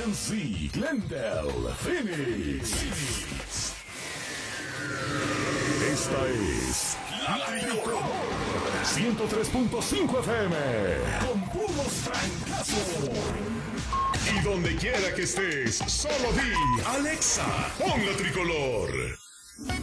GNC, Glendale, Phoenix. Esta es La Tricolor 103.5 FM con puros francazos. Y donde quiera que estés, solo di Alexa, pon La Tricolor.